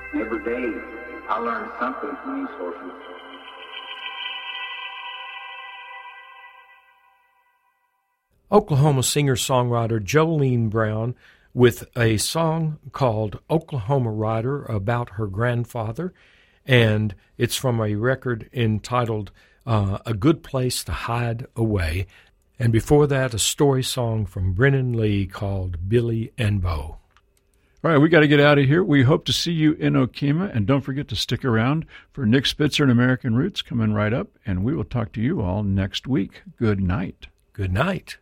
And every day, I learn something from these horses. Oklahoma singer-songwriter Jolene Brown with a song called Oklahoma Rider about her grandfather, and it's from a record entitled A Good Place to Hide Away. And before that, a story song from Brennan Lee called Billy and Bo. All right, we got to get out of here. We hope to see you in Okemah, and don't forget to stick around for Nick Spitzer and American Roots coming right up, and we will talk to you all next week. Good night. Good night.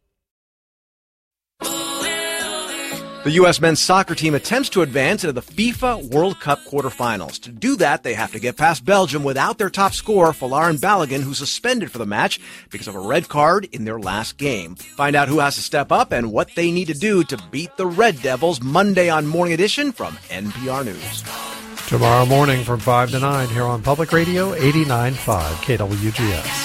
The U.S. men's soccer team attempts to advance into the FIFA World Cup quarterfinals. To do that, they have to get past Belgium without their top scorer, Folarin Balogun, who's suspended for the match because of a red card in their last game. Find out who has to step up and what they need to do to beat the Red Devils Monday on Morning Edition from NPR News. Tomorrow morning from 5 to 9 here on Public Radio 89.5 KWGS.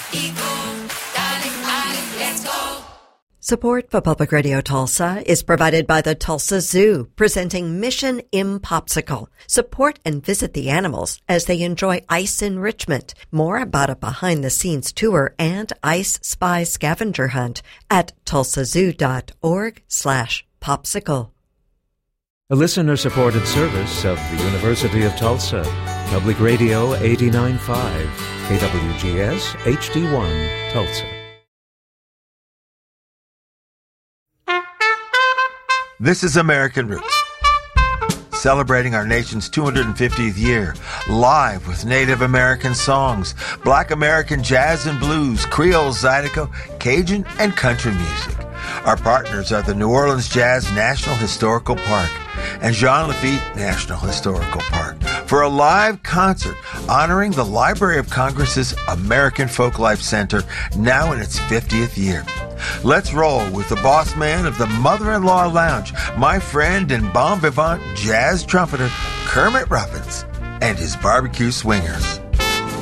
Support for Public Radio Tulsa is provided by the Tulsa Zoo, presenting Mission Impopsicle. Support and visit the animals as they enjoy ice enrichment. More about a behind-the-scenes tour and Ice Spy scavenger hunt at tulsazoo.org/popsicle. A listener-supported service of the University of Tulsa. Public Radio 89.5 KWGS HD1 Tulsa. This is American Roots, celebrating our nation's 250th year, live with Native American songs, Black American jazz and blues, Creole, Zydeco, Cajun, and country music. Our partners are the New Orleans Jazz National Historical Park and Jean Lafitte National Historical Park for a live concert honoring the Library of Congress's American Folklife Center, now in its 50th year. Let's roll with the boss man of the Mother-in-Law Lounge, my friend and bon vivant jazz trumpeter Kermit Ruffins and his barbecue swingers.